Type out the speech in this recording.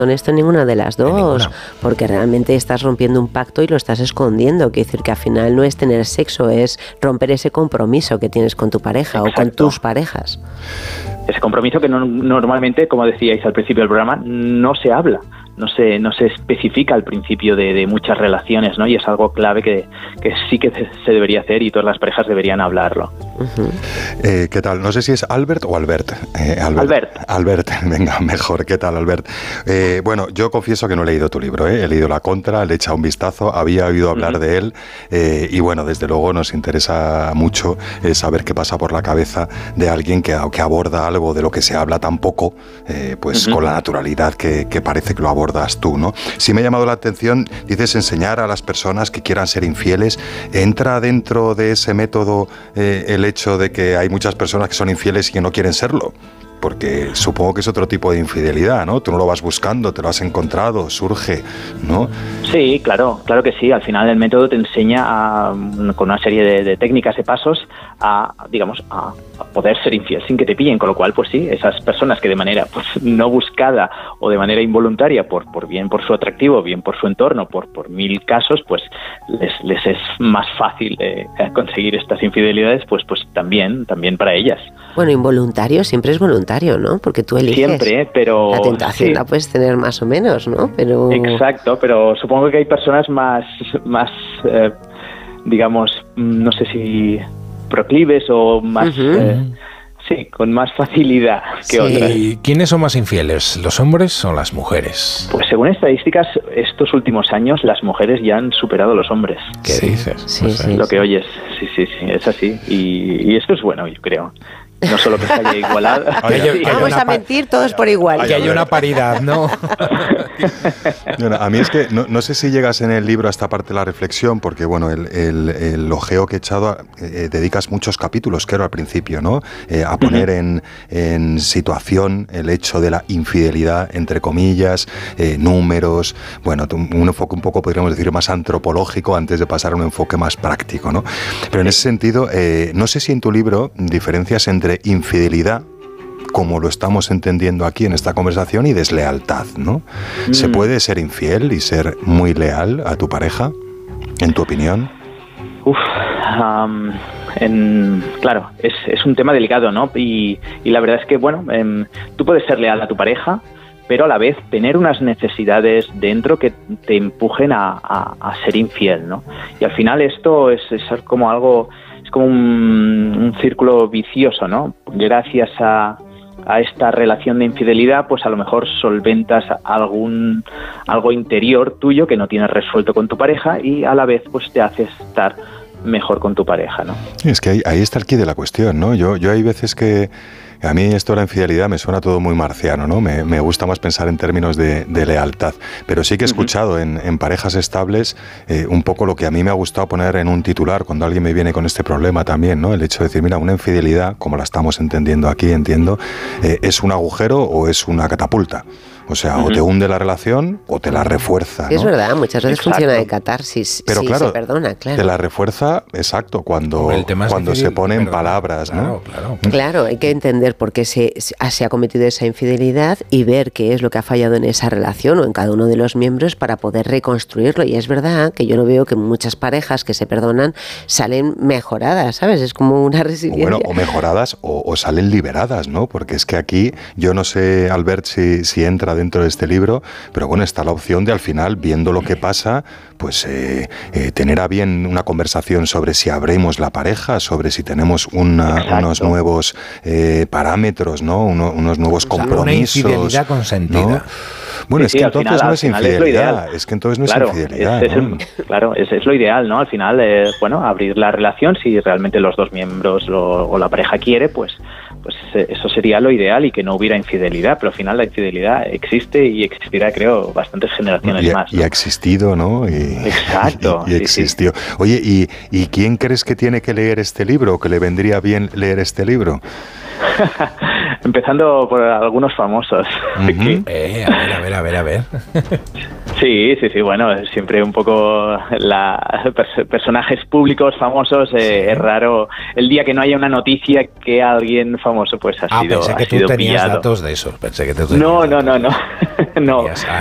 honesto en ninguna de las dos, ninguna. porque realmente estás rompiendo un pacto y lo estás escondiendo. Quiere decir que al final no es tener sexo, es romper ese compromiso que tienes con tu pareja. Exacto. O con tus parejas. Ese compromiso que normalmente, como decíais al principio del programa, no se habla. No se especifica al principio de muchas relaciones, ¿no? Y es algo clave que sí que se debería hacer y todas las parejas deberían hablarlo. ¿Qué tal? No sé si es Albert o Albert. Albert, venga, mejor. ¿Qué tal, Albert? Bueno, yo confieso que no he leído tu libro, ¿eh? He leído La Contra, le he echado un vistazo, había oído hablar de él y bueno, desde luego nos interesa mucho saber qué pasa por la cabeza de alguien que aborda algo de lo que se habla tan poco, pues con la naturalidad que parece que lo abordas tú, ¿no? Sí me ha llamado la atención, dices, enseñar a las personas que quieran ser infieles. ¿Entra dentro de ese método el hecho de que hay muchas personas que son infieles y que no quieren serlo? Porque supongo que es otro tipo de infidelidad, ¿no? Tú no lo vas buscando, te lo has encontrado, surge, ¿no? Sí, claro que sí. Al final el método te enseña con una serie de técnicas y pasos a poder ser infiel sin que te pillen, con lo cual, pues sí, esas personas que de manera pues no buscada o de manera involuntaria, bien por su atractivo, bien por su entorno, por mil casos, pues les es más fácil conseguir estas infidelidades, pues también para ellas. Bueno, involuntario siempre es voluntario, ¿no? Porque tú eliges. Siempre, pero... La tentación la puedes tener más o menos, ¿no? Pero... Exacto, pero supongo que hay personas más digamos, no sé si proclives o más... sí, con más facilidad que otras. ¿Y quiénes son más infieles, los hombres o las mujeres? Pues según estadísticas, estos últimos años las mujeres ya han superado a los hombres. ¿Qué dices? Sí. Lo que oyes, sí, es así. Y esto es bueno, yo creo. No solo que se haya igualado. Vamos a mentir todos por igual. Que haya una paridad, ¿no? Bueno, a mí es que no sé si llegas en el libro a esta parte de la reflexión, porque bueno, el ojeo que he echado, dedicas muchos capítulos, creo, al principio, ¿no? A poner en situación el hecho de la infidelidad, entre comillas, números, bueno, un enfoque un poco, podríamos decir, más antropológico antes de pasar a un enfoque más práctico, ¿no? Pero en ese sentido, no sé si en tu libro diferencias entre infidelidad, como lo estamos entendiendo aquí en esta conversación, y deslealtad, ¿no? ¿Se puede ser infiel y ser muy leal a tu pareja, en tu opinión? Claro, es un tema delicado, ¿no? Y la verdad es que, bueno, tú puedes ser leal a tu pareja, pero a la vez tener unas necesidades dentro que te empujen a ser infiel, ¿no? Y al final esto es como algo... como un círculo vicioso, ¿no? Gracias a esta relación de infidelidad, pues a lo mejor solventas algo interior tuyo que no tienes resuelto con tu pareja y a la vez pues te hace estar mejor con tu pareja, ¿no? Es que ahí está el quid de la cuestión, ¿no? Yo hay veces que a mí esto de la infidelidad me suena todo muy marciano, ¿no? Me gusta más pensar en términos de lealtad. Pero sí que he escuchado en parejas estables un poco lo que a mí me ha gustado poner en un titular cuando alguien me viene con este problema también, ¿no? El hecho de decir, mira, una infidelidad, como la estamos entendiendo aquí, entiendo, ¿es un agujero o es una catapulta? O sea, o te hunde la relación o te la refuerza, ¿no? Es verdad, muchas veces funciona de catarsis. Pero claro, se perdona, claro. Te la refuerza, exacto, cuando se pone en palabras, ¿no? Claro, hay que entender por qué se ha cometido esa infidelidad y ver qué es lo que ha fallado en esa relación o en cada uno de los miembros para poder reconstruirlo. Y es verdad que yo lo veo que muchas parejas que se perdonan salen mejoradas, ¿sabes? Es como una resiliencia. Bueno, o mejoradas o salen liberadas, ¿no? Porque es que aquí, yo no sé, Albert, si entra dentro de este libro, pero bueno, está la opción de al final, viendo lo que pasa, pues tener a bien una conversación sobre si abrimos la pareja, sobre si tenemos unos nuevos parámetros, ¿no? Unos nuevos compromisos. Una infidelidad consentida. ¿no? Bueno, sí, es que entonces no es infidelidad. Es que entonces no es infidelidad. Claro, es lo ideal, ¿no? Al final, bueno, abrir la relación, si realmente los dos miembros o la pareja quiere, pues eso sería lo ideal y que no hubiera infidelidad, pero al final la infidelidad existe y existirá, creo, bastantes generaciones más, ¿no? Y ha existido, ¿no? Exacto. Y existió. Sí. Oye, ¿y quién crees que tiene que leer este libro o que le vendría bien leer este libro? Empezando por algunos famosos. A ver. Sí, bueno, siempre un poco personajes públicos famosos, es raro el día que no haya una noticia que alguien famoso pues ha sido pensé que tú tenías pillado. Datos de eso, pensé que No.